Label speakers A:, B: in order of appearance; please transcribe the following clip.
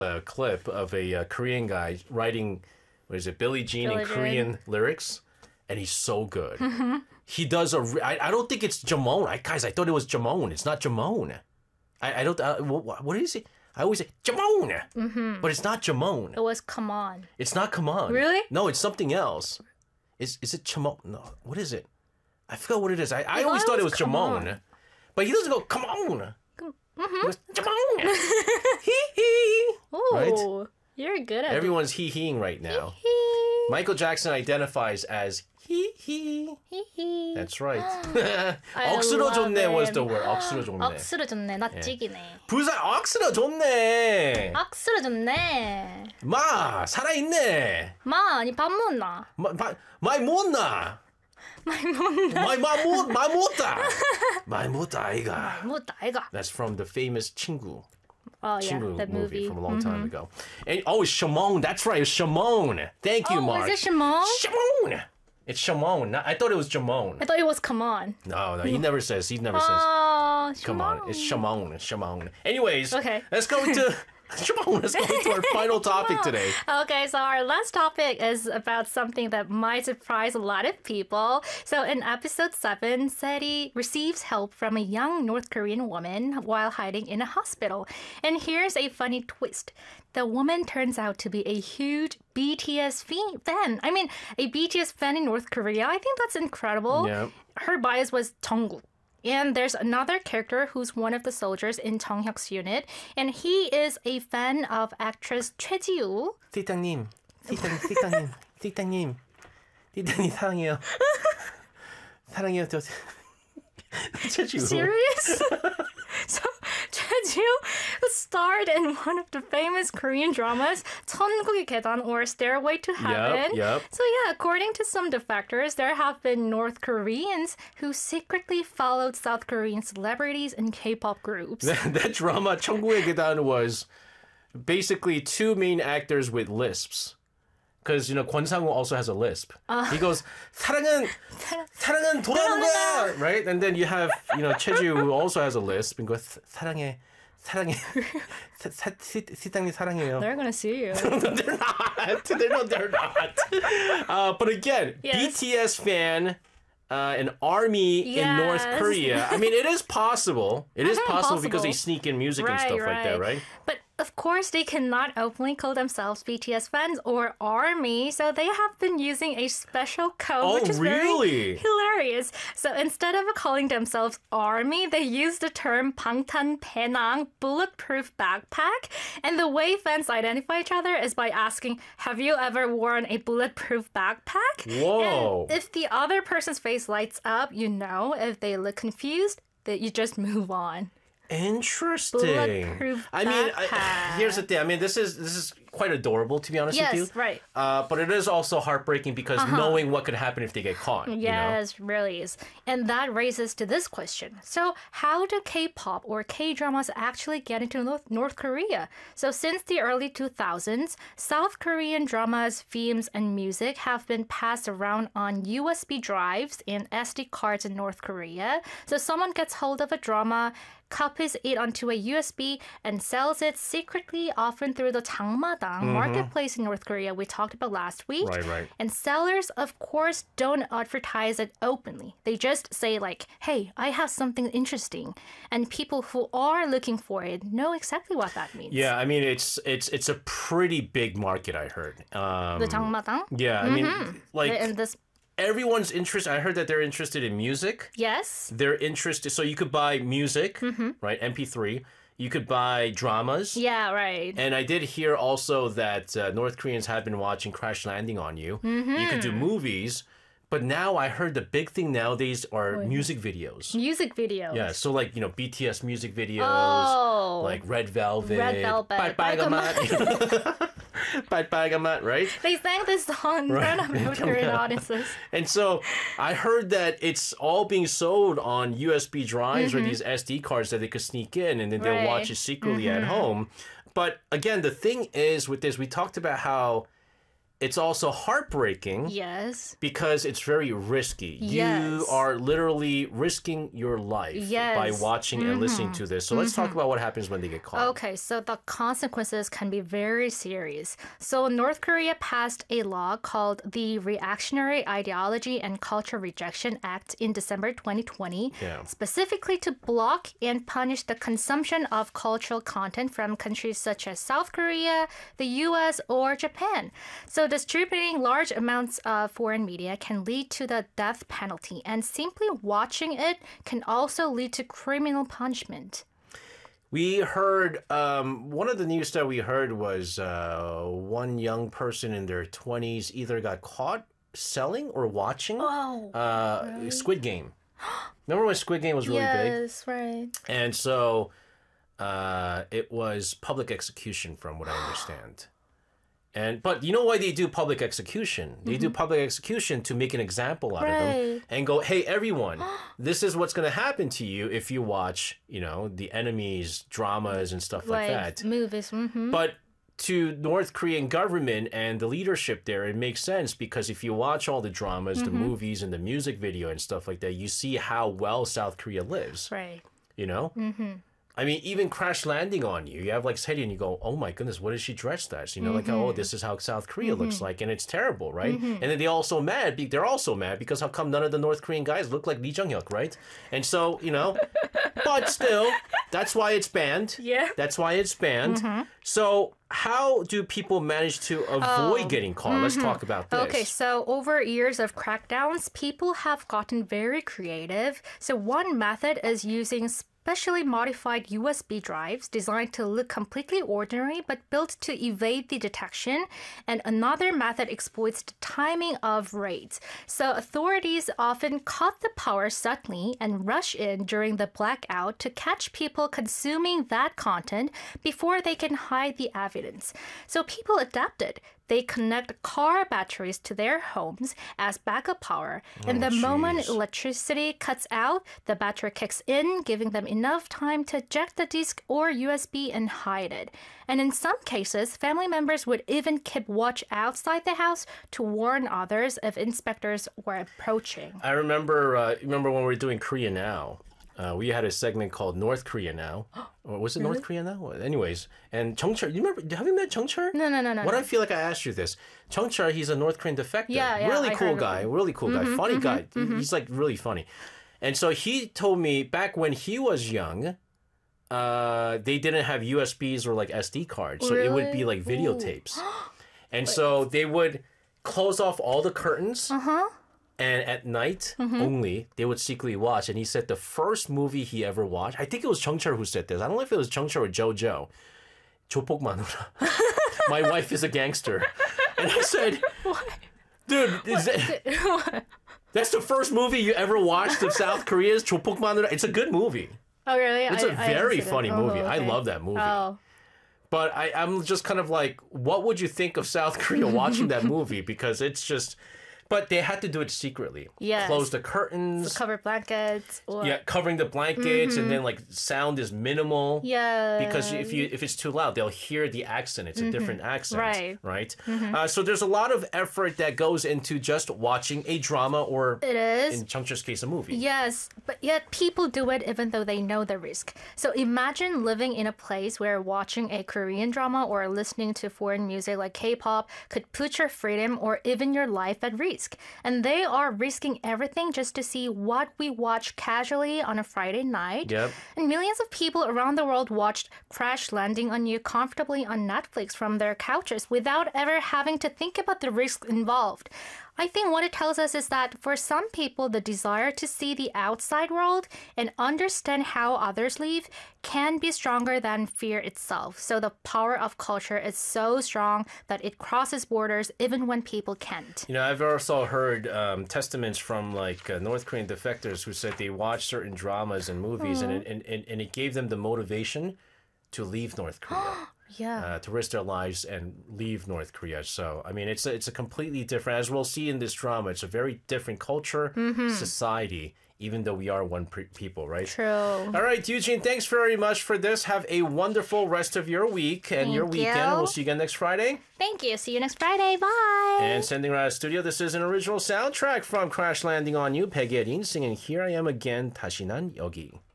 A: a clip of a Korean guy writing, what is it, Billie Jean in
B: Billie Jean.
A: Korean lyrics, and he's so good. He does I don't think it's Jamon. Guys, I thought it was Jamon. It's not Jamon. I don't. What is it? I always say Jamon, but it's not Jamon.
B: It was Come On.
A: It's not Come On.
B: Really?
A: No, it's something else. Is it Jamon? No, what is it? I forgot what it is. I always thought it was
B: Come On.
A: Jamon, but he doesn't go Come On. It was Jamon. Hee hee.
B: Oh,
A: Right?
B: you're good at
A: Everyone's hee-heeing right now.
B: it.
A: Michael Jackson identifies as hee-hee.
B: Hee.
A: That's right.
B: I
A: 억수로
B: love
A: 좋네 was
B: him.
A: the word. 억수로 좋네.
B: 억수로 좋네. 나 찌기네.
A: 부산 억수로 좋네.
B: 억수로 좋네.
A: 마 살아있네.
B: 마, 니 밥 먹나?
A: 많이 못나. 많이 못다. 많이 못다 아이가.
B: 못다, 아이가.
A: That's from the famous 친구.
B: Oh, yeah,
A: 친구
B: that
A: movie
B: movie.
A: from a long time ago. And it's Shimon. That's right, it's Shimon. Thank you,
B: Oh,
A: Mark.
B: is it Shimon?
A: Shimon. It's Shimon. I thought it was Jamon.
B: I thought it was Come On.
A: No, he never says. He never says.
B: Oh,
A: Come on, it's Shimon. It's Shimon. Anyways,
B: Okay.
A: let's go into Shimon. Let's go into our final topic today.
B: Okay, so our last topic is about something that might surprise a lot of people. So in episode 7, Seti receives help from a young North Korean woman while hiding in a hospital. And here's a funny twist. The woman turns out to be a huge BTS fan. I mean, a BTS fan in North Korea. I think that's incredible.
A: Yeah.
B: Her bias was Jungkook. And there's another character who's one of the soldiers in Jung Hyuk's unit, and he is a fan of actress Choi Ji-woo.
A: 티타님, 티타님 사랑해요. 사랑해요. 최지우.
B: Serious? So Choi Ji-woo starred in one of the famous Korean dramas, 천국의 계단 or Stairway to Heaven.
A: Yep.
B: So yeah, according to some defectors, there have been North Koreans who secretly followed South Korean celebrities and K-pop groups.
A: That drama, 천국의 계단, was basically two main actors with lisps. Because, Kwon Sang-woo also has a lisp. He goes, 사랑은 돌아오는 거야! Right? And then you have, Cheju, who also has a lisp, and goes, 사랑해. 시땅님 사랑해요.
B: They're gonna sue you.
A: They're not. They're not. But again,
B: Yes.
A: BTS fan, an army in North
B: Yes.
A: Korea. I mean, it is possible. It is possible because they
B: possible.
A: sneak in music and stuff like that, right?
B: But of course, they cannot openly call themselves BTS fans or ARMY, so they have been using a special code, which is
A: really?
B: very hilarious. So instead of calling themselves ARMY, they use the term 방탄 배낭, bulletproof backpack. And the way fans identify each other is by asking, have you ever worn a bulletproof backpack?
A: Whoa.
B: And if the other person's face lights up, you know. If they look confused, that you just move on.
A: Interesting.
B: Bulletproof
A: I mean,
B: backpack.
A: here's the thing. I mean, this is quite adorable, to be honest with you.
B: Yes, right.
A: But it is also heartbreaking because knowing what could happen if they get caught.
B: Yes, really is. And that raises to this question. So how do K-pop or K-dramas actually get into North Korea? So since the early 2000s, South Korean dramas, themes, and music have been passed around on USB drives and SD cards in North Korea. So someone gets hold of a drama, copies it onto a USB, and sells it secretly, often through the 장마당 marketplace in North Korea we talked about last week.
A: Right.
B: And sellers, of course, don't advertise it openly. They just say like, hey, I have something interesting. And people who are looking for it know exactly what that means.
A: Yeah, I mean, it's a pretty big market, I heard.
B: The 장마당?
A: Yeah, I mean, like,
B: And this,
A: everyone's interested. I heard that they're interested in music.
B: yes.
A: They're interested. So you could buy music, right? MP3. You could buy dramas.
B: Yeah, right.
A: And I did hear also that North Koreans have been watching Crash Landing on You. You could do movies. But now I heard the big thing nowadays are music videos.
B: Music videos.
A: Yeah, so like, BTS music videos,
B: Oh.
A: like Red Velvet.
B: Red Velvet.
A: 빨빨가맛, right?
B: They sang this song in front of North Korean audiences.
A: And so I heard that it's all being sold on USB drives or these SD cards that they could sneak in and then they'll
B: Right.
A: watch it secretly at home. But again, the thing is with this, we talked about how it's also heartbreaking
B: Yes.
A: because it's very risky.
B: Yes.
A: You are literally risking your life
B: Yes.
A: by watching and listening to this. So let's talk about what happens when they get caught.
B: Okay, so the consequences can be very serious. So North Korea passed a law called the Reactionary Ideology and Culture Rejection Act in December 2020,
A: Yeah.
B: specifically to block and punish the consumption of cultural content from countries such as South Korea, the US, or Japan. So distributing large amounts of foreign media can lead to the death penalty, and simply watching it can also lead to criminal punishment.
A: We heard one of the news that we heard was one young person in their 20s either got caught selling or watching Squid Game. Remember when Squid Game was really big?
B: Yes, right.
A: And so it was public execution, from what I understand. But you know why they do public execution? They do public execution to make an example out of them
B: Right.
A: and go, hey, everyone, this is what's going to happen to you if you watch, the enemy's dramas and stuff like that.
B: Movies.
A: But to North Korean government and the leadership there, it makes sense because if you watch all the dramas, the movies, and the music video and stuff like that, you see how well South Korea lives.
B: Right.
A: You know? I mean, even Crash Landing on You, you have like Seri and you go, oh my goodness, what is she dressed as? Like, oh, this is how South Korea looks like, and it's terrible, right? And then they're also mad because how come none of the North Korean guys look like Lee Jung-hyuk, right? And so, but still, that's why it's banned.
B: Yeah.
A: That's why it's banned. So how do people manage to avoid getting caught? Let's talk about this.
B: Okay, so over years of crackdowns, people have gotten very creative. So one method is using specially modified USB drives designed to look completely ordinary but built to evade the detection. And another method exploits the timing of raids. So authorities often cut the power suddenly and rush in during the blackout to catch people consuming that content before they can hide the evidence. So people adapted. They connect car batteries to their homes as backup power. And the moment
A: jeez.
B: electricity cuts out, the battery kicks in, giving them enough time to eject the disk or USB and hide it. And in some cases, family members would even keep watch outside the house to warn others if inspectors were approaching.
A: I remember when we were doing Korea Now. We had a segment called North Korea Now. Or was it North Korea Now? Well, anyways, and Chungcheol, you remember, have you met Chungcheol?
B: No.
A: What I feel like I asked you this. Chungcheol, he's a North Korean defector.
B: Yeah,
A: really
B: I
A: cool
B: heard of
A: guy,
B: him.
A: really cool guy, funny guy. He's like really funny. And so he told me back when he was young, they didn't have USBs or like SD cards. So it would be like videotapes. And so they would close off all the curtains. And at night only, they would secretly watch. And he said the first movie he ever watched, I think it was Chungcheol who said this. I don't know if it was Chungcheol or JoJo. 조폭 마누라. My wife is a gangster. And I said, dude, that's the first movie you ever watched of South Korea's 조폭 마누라. It's a good movie.
B: Oh, really?
A: It's a very funny movie. I
B: okay.
A: love that movie.
B: Oh.
A: But I'm just kind of like, what would you think of South Korea watching that movie? Because it's just... But they had to do it secretly.
B: Yes.
A: Close the curtains.
B: Cover blankets. Or...
A: Yeah, covering the blankets, and then like sound is minimal.
B: Yeah.
A: Because if it's too loud, they'll hear the accent. It's a different accent.
B: Right.
A: So there's a lot of effort that goes into just watching a drama or,
B: It is.
A: in Chungcheol's case, a movie.
B: Yes, but yet people do it even though they know the risk. So imagine living in a place where watching a Korean drama or listening to foreign music like K-pop could put your freedom or even your life at risk. And they are risking everything just to see what we watch casually on a Friday night.
A: Yep.
B: And millions of people around the world watched Crash Landing on You comfortably on Netflix from their couches without ever having to think about the risks involved. I think what it tells us is that for some people, the desire to see the outside world and understand how others live can be stronger than fear itself. So the power of culture is so strong that it crosses borders even when people can't.
A: I've also heard testaments from like North Korean defectors who said they watched certain dramas and movies and it gave them the motivation to leave North Korea.
B: Yeah.
A: To risk their lives and leave North Korea. So, I mean, it's a completely different, as we'll see in this drama, it's a very different culture, society, even though we are one people, right?
B: True.
A: All right, Eugene, thanks very much for this. Have a wonderful rest of your week and your weekend.
B: you.
A: We'll see you again next Friday.
B: Thank you. See you next Friday. Bye.
A: And sending right out of studio, this is an original soundtrack from Crash Landing on You, Peggy Edin singing Here I Am Again, 다시 난 여기.